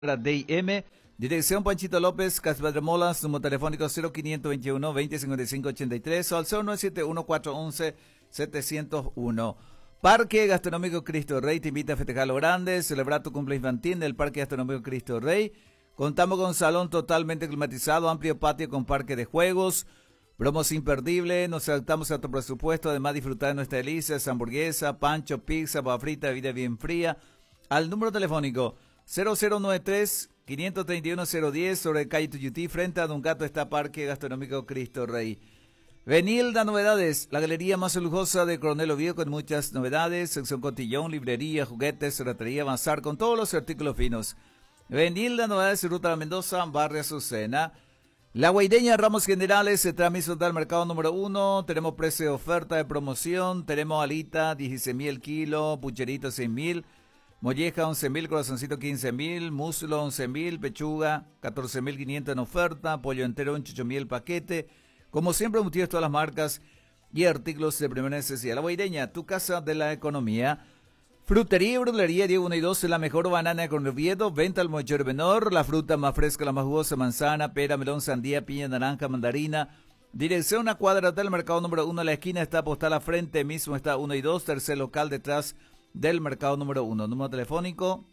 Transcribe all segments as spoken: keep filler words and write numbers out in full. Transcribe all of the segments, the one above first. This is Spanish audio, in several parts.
D I M, dirección Panchito López, Caspadremolas, número telefónico cero quinientos veintiuno, veinte cincuenta y cinco ochenta y tres o al cero nueve siete uno, cuatro once, setecientos uno. Parque Gastronómico Cristo Rey te invita a festejar lo grande, celebrar tu cumpleaños infantil en el Parque Gastronómico Cristo Rey. Contamos con un salón totalmente climatizado, amplio patio con parque de juegos, promos imperdibles, nos adaptamos a tu presupuesto, además disfrutar de nuestras delicias, hamburguesa, pancho, pizza, papa frita, bebida bien fría. Al número telefónico cero cero nueve tres, quinientos treinta y uno, cero diez sobre calle Tuyutí, frente a Duncato está Parque Gastronómico Cristo Rey. Venilda Novedades, la galería más lujosa de Coronel Oviedo con muchas novedades, sección cotillón, librería, juguetes, ferretería, bazar con todos los artículos finos. Venilda Novedades, Ruta de Mendoza, Barrio Azucena. La Guaideña Ramos Generales, se transmite del mercado número uno, tenemos precio de oferta de promoción, tenemos alita dieciséis mil el kilo, pucherito seis mil, molleja once mil, corazoncito quince mil, muslo once mil, pechuga catorce mil quinientos en oferta, pollo entero ocho mil el paquete. Como siempre, motivos todas las marcas y artículos de primera necesidad. La Guaideña, tu casa de la economía. Frutería y verdulería Diego uno y dos, la mejor banana con Oviedo, venta al mayor menor, la fruta más fresca, la más jugosa, manzana, pera, melón, sandía, piña, naranja, mandarina. Dirección a cuadra del mercado número uno, la esquina está postal a frente mismo, está uno y dos, tercer local detrás del mercado número uno. Número telefónico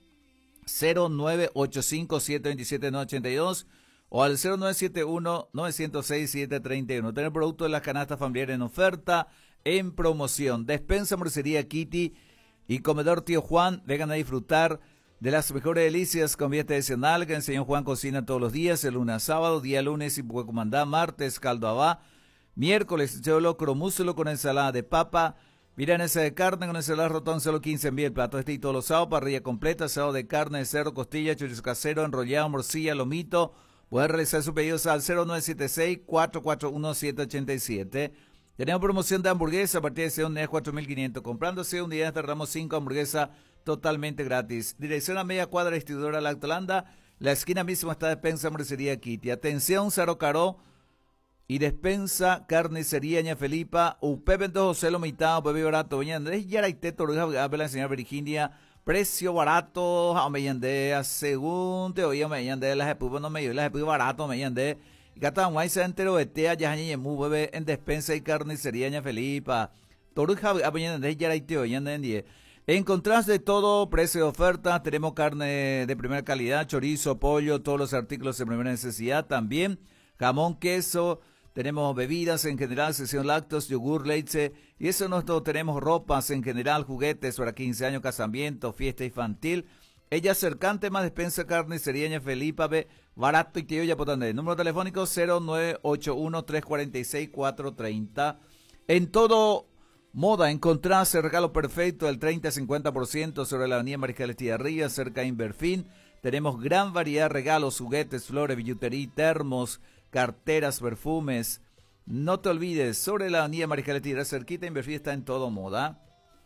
cero nueve ocho cinco, siete dos siete, nueve ocho dos o al cero nueve siete uno, nueve cero seis, siete tres uno. Tener productos de las canastas familiares en oferta, en promoción. Despensa Morcería Kitty y Comedor Tío Juan, vengan a disfrutar de las mejores delicias con vía tradicional que el señor Juan cocina todos los días, el lunes a sábado, día lunes y Puecumandá, martes caldo abá, miércoles cholo cromúsculo con ensalada de papa, milanesa de carne con ensalada rotón solo quince mil, plato este y todos los sábados, parrilla completa, asado de carne, de cerdo, costilla, chorizo casero, enrollado, morcilla, lomito. Puede realizar sus pedidos al cero nueve siete seis, cuatro cuatro uno, siete ocho siete. Tenemos promoción de hamburguesa a partir de unidades cuatro mil quinientos. Comprándose unidades cerramos cinco hamburguesas totalmente gratis. Dirección a media cuadra, distribuidora Lactolanda. La esquina misma está despensa Morcería Kitty. Atención, Saro Caro y despensa carnicería Ña Felipa. Upe Ventos José Lomitado, Pepe Barato, Doña Andrés Yaraité Toruja, habla la señora Virginia. Precio barato, a Mellandea, según te oía Mellandea, las espumas no me dio, las espumas barato Mellandea. Y Catán Guay se entero de tea, ya ni mu bebé en despensa y carnicería Ña Felipa. Toruja, a Mellandea, ya y te oían de diez. En contraste de todo, precio de oferta, tenemos carne de primera calidad, chorizo, pollo, todos los artículos de primera necesidad también, jamón, queso. Tenemos bebidas en general, sesión lácteos, yogur, leche, y eso no es todo. Tenemos ropas en general, juguetes para quince años, casamiento, fiesta infantil. Ella cercante más despensa carnicería Ña Felipa, be, barato y tío ya potente. Número telefónico cero nueve ocho uno, tres cuatro seis, cuatro tres cero. En todo moda encontrarse regalo perfecto del treinta a cincuenta por ciento sobre la avenida Mariscal Estigarribia, cerca de Inverfín. Tenemos gran variedad de regalos, juguetes, flores, billutería, termos, carteras, perfumes. No te olvides, sobre la avenida Mariscal Estigarribia, cerquita de Inverfín, está en todo moda.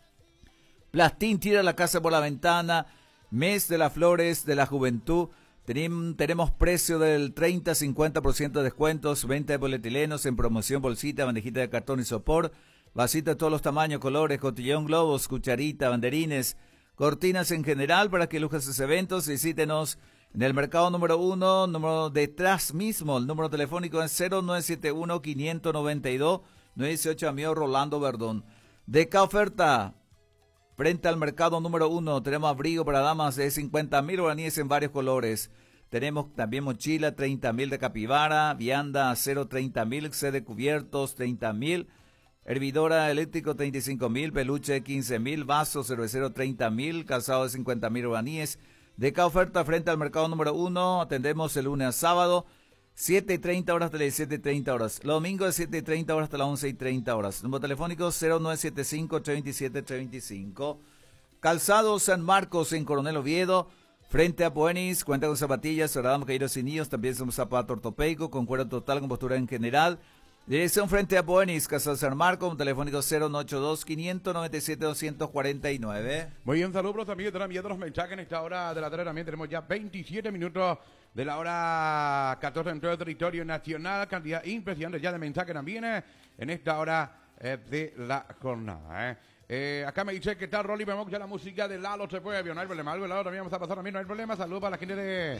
Plastín tira la casa por la ventana. Mes de las flores de la juventud. Tenim, tenemos precio del treinta a cincuenta por ciento de descuentos. Venta de polietilenos en promoción, bolsita, bandejita de cartón y sopor. Vasito de todos los tamaños, colores, cotillón, globos, cucharita, banderines, cortinas en general para que lujes sus eventos. Visítenos en el mercado número uno, número detrás mismo. El número telefónico es cero nueve siete uno, quinientos noventa y dos, nueve dieciocho, amigo Rolando Verdón. De cada oferta, frente al mercado número uno, tenemos abrigo para damas de cincuenta mil guaraníes en varios colores. Tenemos también mochila, treinta mil de capibara, vianda acero, treinta mil, C de cubiertos, treinta mil, hervidora eléctrico, treinta y cinco mil, peluche, quince mil, vaso cervecero, treinta mil, calzado de cincuenta mil guaraníes. De cada oferta frente al mercado número uno, atendemos el lunes a sábado, siete y treinta horas hasta las siete y treinta horas. Los domingos de siete y treinta horas hasta las once y treinta horas. Número telefónico cero nueve siete cinco, ocho dos siete, tres dos cinco. Calzado San Marcos en Coronel Oviedo, frente a Poenis, cuenta con zapatillas, Radamos Caídos sin niños, también son zapato ortopédico, con cuero total, con postura en general. Dirección frente a Poenis, Calzado San Marcos, telefónico cero nueve ocho dos, quinientos noventa y siete, doscientos cuarenta y nueve. Muy bien, saludos también, están enviando los mensajes en esta hora de la tarde. También tenemos ya veintisiete minutos de la hora catorce en todo el territorio nacional. Cantidad impresionante ya de mensajes también eh, en esta hora eh, de la jornada. Eh. Eh, acá me dice que está Rolly Memoc, ya la música de Lalo se puede, no hay problema. Algo de Lalo también vamos a pasar a mí, no hay problema. Saludos para la gente de